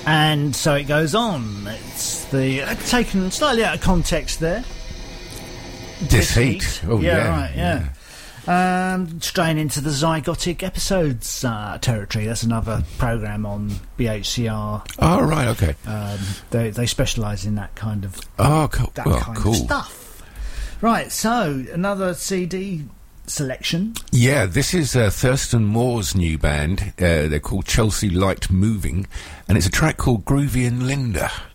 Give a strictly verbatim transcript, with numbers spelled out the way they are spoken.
And so it goes on. It's the uh, taken slightly out of context there. Defeat. Defeat. Oh yeah, yeah, right, yeah. yeah. Um, straying into the zygotic episodes uh, territory. That's another program on B H C R. Oh right, okay. Um, they they specialise in that kind of oh cool. that well, kind cool. of stuff. Right. So another C D selection. Yeah, this is uh, Thurston Moore's new band. Uh, they're called Chelsea Light Moving, and it's a track called Groovy and Linda.